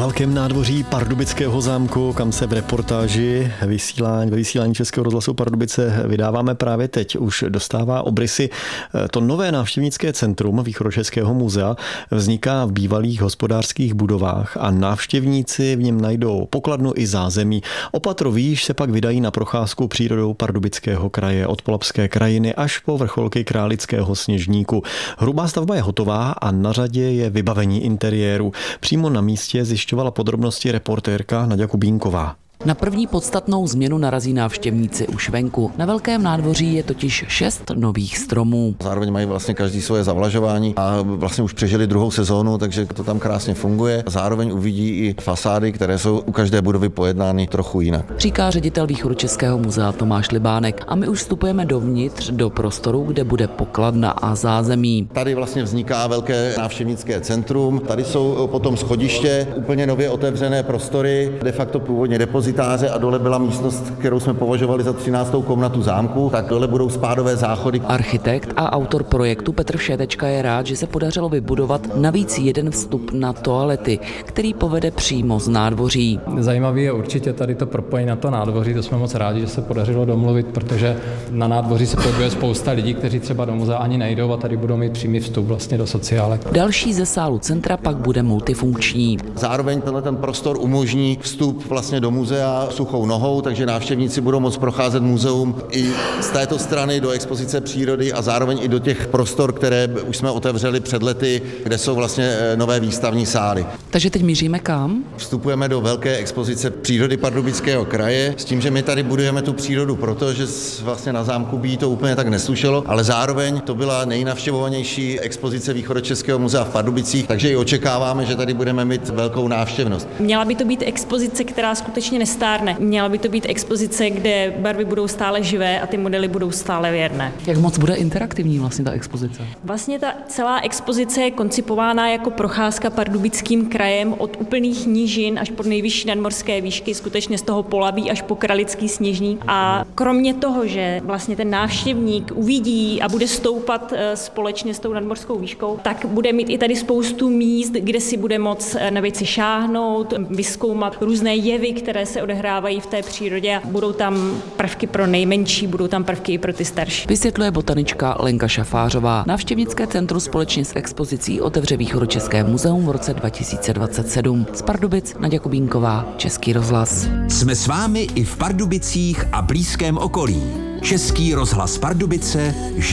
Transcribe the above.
velkém nádvoří Pardubického zámku, kam se v reportáži ve vysílání Českého rozhlasu Pardubice vydáváme právě teď, už dostává obrysy. To nové návštěvnické centrum Východočeského muzea vzniká v bývalých hospodářských budovách a návštěvníci v něm najdou pokladnu i zázemí. Opatrovíš se pak vydají na procházku přírodou Pardubického kraje od Polabské krajiny až po vrcholky Králického Sněžníku. Hrubá stavba je hotová a na řadě je vybavení interiéru. Přímo na místě zjišťovala podrobnosti reportérka Naďa Kubínková. Na první podstatnou změnu narazí návštěvníci už venku. Na velkém nádvoří je totiž 6 nových stromů. Zároveň mají vlastně každý svoje zavlažování a vlastně už přežili druhou sezónu, takže to tam krásně funguje. Zároveň uvidí i fasády, které jsou u každé budovy pojednány trochu jinak. Říká ředitel Východočeského muzea Tomáš Libánek a my už vstupujeme dovnitř do prostoru, kde bude pokladna a zázemí. Tady vlastně vzniká velké návštěvnické centrum. Tady jsou potom schodiště, úplně nově otevřené prostory, de facto původně depozitáře a dole byla místnost, kterou jsme považovali za 13. komnatu zámku, tak dole budou spádové záchody. Architekt a autor projektu Petr Všetečka je rád, že se podařilo vybudovat navíc jeden vstup na toalety, který povede přímo z nádvoří. Zajímavý je určitě tady to propojení na to nádvoří, to jsme moc rádi, že se podařilo domluvit, protože na nádvoří se pohybuje spousta lidí, kteří třeba do muzea ani nejdou a tady budou mít přímý vstup vlastně do sociálek. Další ze sálu centra pak bude multifunkční. Zároveň ten prostor umožní vstup vlastně do muzea suchou nohou, takže návštěvníci budou moct procházet muzeum i z této strany do expozice přírody a zároveň i do těch prostor, které už jsme otevřeli před lety, kde jsou vlastně nové výstavní sály. Takže teď míříme kam? Vstupujeme do velké expozice přírody Pardubického kraje s tím, že my tady budujeme tu přírodu, protože vlastně na zámku by to úplně tak neslušelo, ale zároveň to byla nejnavštěvovanější expozice Východočeského muzea v Pardubicích, takže i očekáváme, že tady budeme mít velkou návštěvnost. Měla by to být expozice, která skutečně nestárne. Měla by to být expozice, kde barvy budou stále živé a ty modely budou stále věrné. Jak moc bude interaktivní vlastně ta expozice? Vlastně ta celá expozice je koncipována jako procházka Pardubickým krajem od úplných nížin až po nejvyšší nadmořské výšky, skutečně z toho Polabí až po Kralický Sněžník. A kromě toho, že vlastně ten návštěvník uvidí a bude stoupat společně s tou nadmořskou výškou, tak bude mít i tady spoustu míst, kde si bude moct na věci šáhnout, vyzkoumat různé jevy, které se odehrávají v té přírodě. Budou tam prvky pro nejmenší, budou tam prvky i pro ty starší. Vysvětluje botanička Lenka Šafářová. Návštěvnické centrum společně s expozicí otevře Východočeské muzeum v roce 2027. Z Pardubic Naďa Kubínková, Český rozhlas. Jsme s vámi i v Pardubicích a blízkém okolí. Český rozhlas Pardubice